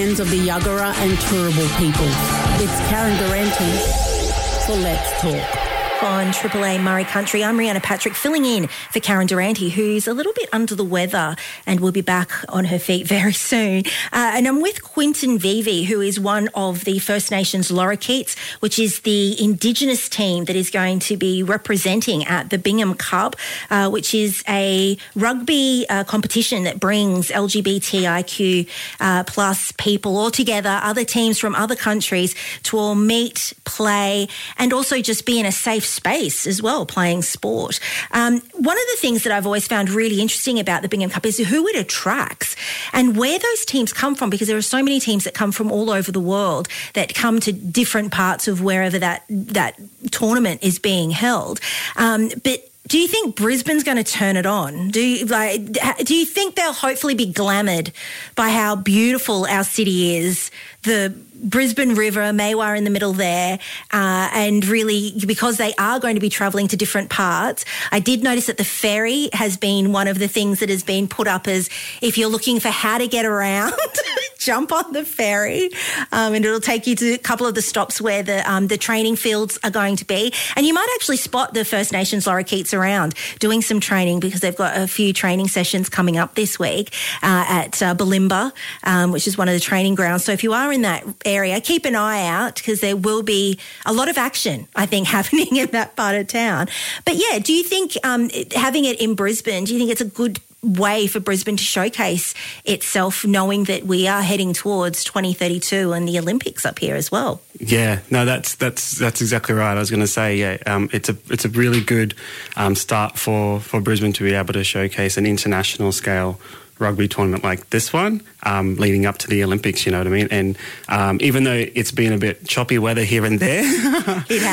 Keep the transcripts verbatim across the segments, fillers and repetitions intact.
Of the Yagara and Turrbal people. It's Karen Durante for Let's Talk. On Triple A Murray Country, I'm Rihanna Patrick, filling in for Karen Durante, who's a little bit under the weather and will be back on her feet very soon. Uh, and I'm with Quinton Vivi, who is one of the First Nations Lorikeets, which is the Indigenous team that is going to be representing at the Bingham Cup, uh, which is a rugby uh, competition that brings L G B T I Q uh, plus people all together, other teams from other countries, to all meet, play, and also just be in a safe space as well, playing sport. Um, one of the things that I've always found really interesting about the Bingham Cup is who it attracts and where those teams come from, because there are so many teams that come from all over the world that come to different parts of wherever that that tournament is being held. Um, but do you think Brisbane's going to turn it on? Do you, like, do you think they'll hopefully be glamoured by how beautiful our city is, the Brisbane River, Maywar in the middle there, uh, and really because they are going to be travelling to different parts. I did notice that the ferry has been one of the things that has been put up as if you're looking for how to get around, jump on the ferry, um, and it'll take you to a couple of the stops where the um, the training fields are going to be. And you might actually spot the First Nations Lorikeets around doing some training, because they've got a few training sessions coming up this week uh, at uh, Balimba, um, which is one of the training grounds. So if you are in that area, keep an eye out, because there will be a lot of action, I think, happening in that part of town. But yeah, do you think um, having it in Brisbane, do you think it's a good way for Brisbane to showcase itself, knowing that we are heading towards twenty thirty-two and the Olympics up here as well? Yeah, no, that's that's that's exactly right. I was going to say, yeah, um, it's a it's a really good um, start for, for Brisbane to be able to showcase an international scale rugby tournament like this one, um, leading up to the Olympics, you know what I mean? And um, even though it's been a bit choppy weather here and there. It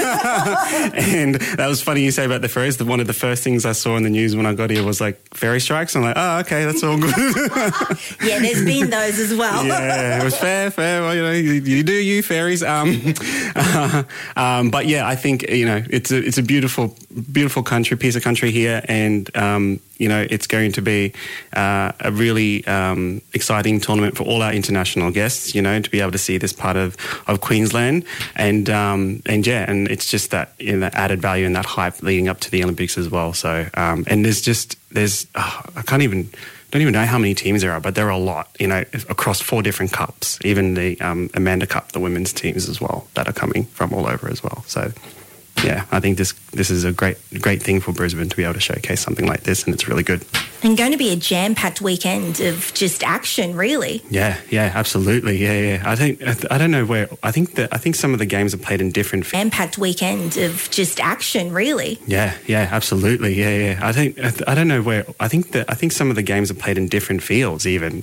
has. And that was funny you say about the ferries. The, one of the first things I saw in the news when I got here was like ferry strikes. I'm like, oh, okay, that's all good. Yeah, there's been those as well. Yeah, it was fair, fair. Well, you know, you, you do you, ferries. Um, uh, um, but yeah, I think, you know, it's a, it's a beautiful, beautiful country, piece of country here. And, um, you know, it's going to be uh, a really um, exciting tournament for all our international guests, you know, to be able to see this part of, of Queensland. And, um, and yeah, and it's just that, you know, that added value and that hype leading up to the Olympics as well. So, um, and there's just, there's, oh, I can't even, don't even know how many teams there are, but there are a lot, you know, across four different cups, even the um, Amanda Cup, the women's teams as well, that are coming from all over as well. So, yeah, I think this this is a great great thing for Brisbane to be able to showcase something like this, and it's really good. And going to be a jam-packed weekend of just action, really. Yeah, yeah, absolutely, yeah, yeah. I think I don't know where. I think that I think some of the games are played in different. Jam-packed weekend of just action, really. Yeah, yeah, absolutely, yeah, yeah. I think I don't know where. I think that I think some of the games are played in different fields, even